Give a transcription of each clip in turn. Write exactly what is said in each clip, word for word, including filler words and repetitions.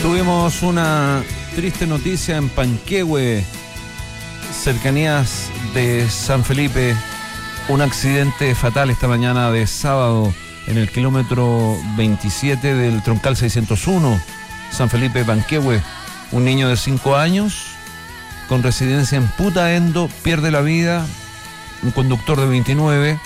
Tuvimos una triste noticia en Panquehue, cercanías de San Felipe. Un accidente fatal esta mañana de sábado en el kilómetro veintisiete del troncal seiscientos uno, San Felipe, Panquehue. Un niño de cinco años con residencia en Putaendo pierde la vida. Un conductor de veintinueve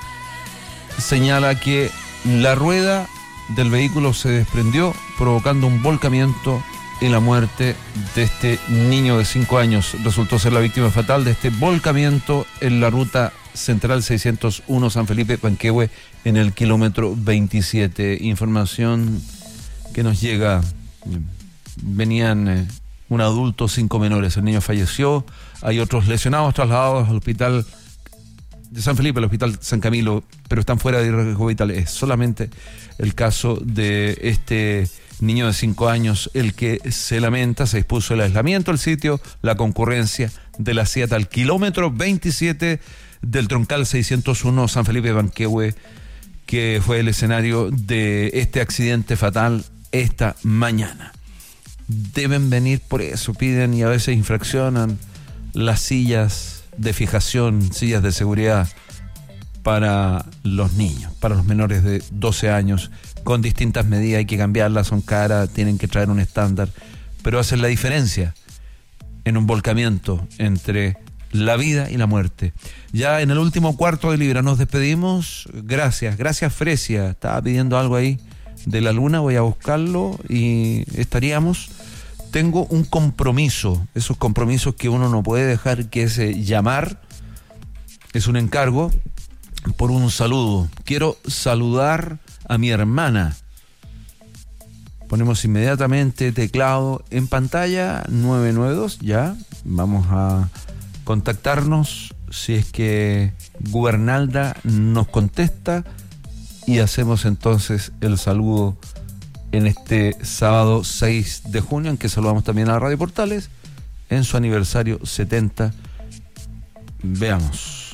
señala que la rueda del vehículo se desprendió, provocando un volcamiento y la muerte de este niño de cinco años. Resultó ser la víctima fatal de este volcamiento en la ruta central seiscientos uno San Felipe, Panquehue, en el kilómetro veintisiete. Información que nos llega. Venían eh, un adulto, cinco menores. El niño falleció. Hay otros lesionados trasladados al hospital de San Felipe, al hospital San Camilo, pero están fuera de riesgo vital. Es solamente el caso de este niño de cinco años el que se lamenta. Se dispuso el aislamiento del sitio, la concurrencia de la SEAT al kilómetro veintisiete del troncal seiscientos uno San Felipe, Panquehue, que fue el escenario de este accidente fatal esta mañana. Deben venir por eso, piden y a veces infraccionan las sillas de fijación, sillas de seguridad para los niños, para los menores de doce años, con distintas medidas. Hay que cambiarlas, son caras, tienen que traer un estándar, pero hacen la diferencia en un volcamiento entre la vida y la muerte. Ya en el último cuarto de libra nos despedimos. Gracias, gracias Fresia. Estaba pidiendo algo ahí de la luna, voy a buscarlo y estaríamos. Tengo un compromiso, esos compromisos que uno no puede dejar, que es eh, llamar, es un encargo por un saludo. Quiero saludar a mi hermana. Ponemos inmediatamente teclado en pantalla nueve nueve dos, ya, vamos a contactarnos si es que Gubernalda nos contesta y hacemos entonces el saludo en este sábado seis de junio, en que saludamos también a Radio Portales en su aniversario setenta. Veamos.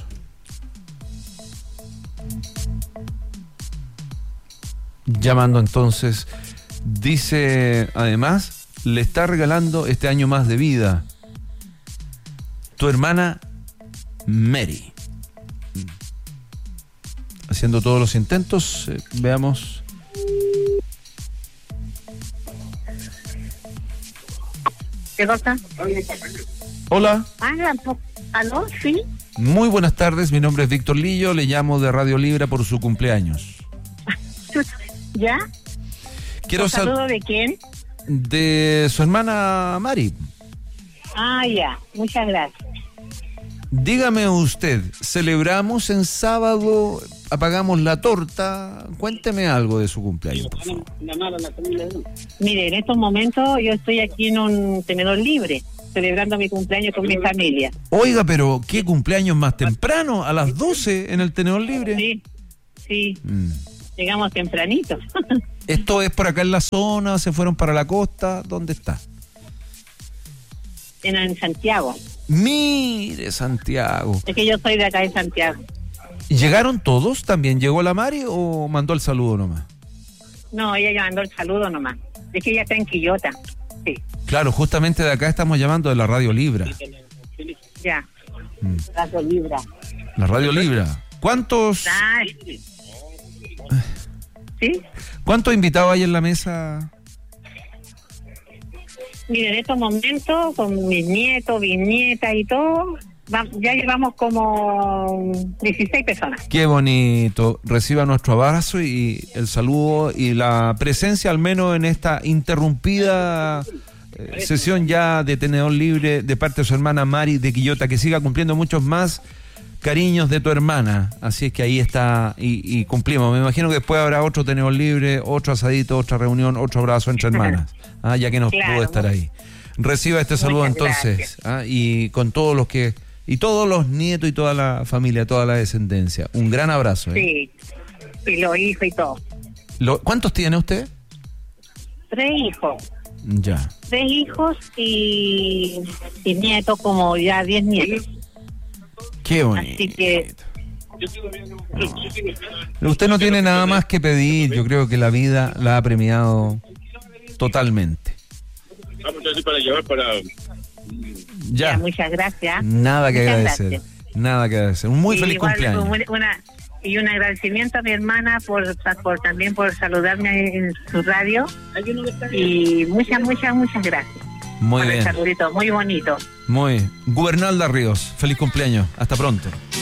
Llamando entonces, dice además, le está regalando este año más de vida tu hermana Mary. Haciendo todos los intentos, eh, veamos. ¿Qué cosa? Hola. ¿Aló? Sí. Muy buenas tardes, mi nombre es Víctor Lillo, le llamo de Radio Libra por su cumpleaños. ¿Ya? Quiero ¿Un saludo sal- de quién? De su hermana Mari. Ah, ya, muchas gracias. Dígame usted, ¿celebramos en sábado, apagamos la torta? Cuénteme algo de su cumpleaños, por favor. Mire, en estos momentos yo estoy aquí en un tenedor libre, celebrando mi cumpleaños con mi familia. Oiga, pero ¿qué cumpleaños más temprano? ¿A las doce en el tenedor libre? Sí, sí, Mm. llegamos tempranito. ¿Esto es por acá en la zona? ¿Se fueron para la costa? ¿Dónde está? en, en Santiago. Mire, Santiago. Es que yo soy de acá de Santiago. ¿Llegaron todos? ¿También llegó la Mari o mandó el saludo nomás? No, ella ya mandó el saludo nomás. Es que ella está en Quillota. Sí. Claro, justamente de acá estamos llamando de la Radio Libra. Ya. Mm. Radio Libra. La Radio Libra. ¿Cuántos Ay. ¿Sí? ¿Cuántos invitados hay en la mesa? Mire, en estos momentos, con mis nietos, bisnietas y todo, va- ya llevamos como dieciséis personas. Qué bonito. Reciba nuestro abrazo y el saludo y la presencia, al menos en esta interrumpida eh, sesión ya de tenedor libre de parte de su hermana Mari de Quillota, que siga cumpliendo muchos más cariños de tu hermana. Así es que ahí está y, y cumplimos. Me imagino que después habrá otro tenedor libre, otro asadito, otra reunión, otro abrazo entre hermanas, ah, ya que nos Claro, pudo estar ahí. Reciba este saludo muchas entonces, ah, y con todos los que y todos los nietos y toda la familia, toda la descendencia. Un gran abrazo. ¿eh? Sí, y los hijos y todo. Lo- ¿Cuántos tiene usted? Tres hijos, Ya. tres hijos y, y nietos, como ya diez nietos. Qué bonito. Así que... Usted no tiene nada más que pedir. Yo creo que la vida la ha premiado totalmente. así para llevar para... Ya. Ya, muchas gracias. Nada que Muchas agradecer. gracias. Nada que agradecer. Un muy Y feliz igual, cumpleaños. una- una- y un agradecimiento a mi hermana por, por también por saludarme en su radio. Y muchas, muchas, muchas gracias. Muy por bien. el saludito, muy bonito. Muy. Gubernalda Ríos, feliz cumpleaños. Hasta pronto.